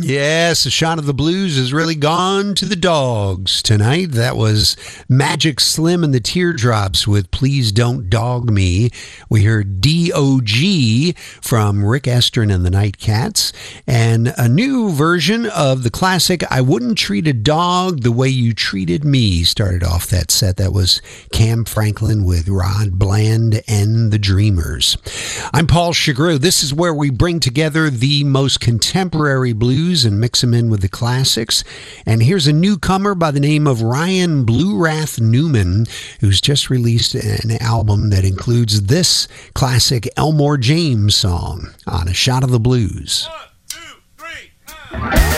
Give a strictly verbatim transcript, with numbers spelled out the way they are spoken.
Yes, a shot of the blues has really gone to the dogs tonight. That was Magic Slim and the Teardrops with Please Don't Dog Me. We heard D O G from Rick Estrin and the Nightcats, and a new version of the classic I Wouldn't Treat a Dog the Way You Treated Me started off that set. That was Cam Franklin with Rod Bland and the Dreamers. I'm Paul Chagreau. This is where we bring together the most contemporary blues and mix them in with the classics. And here's a newcomer by the name of Ryan Blue Wrath Newman, who's just released an album that includes this classic Elmore James song, On a Shot of the Blues. One, two, three, uh.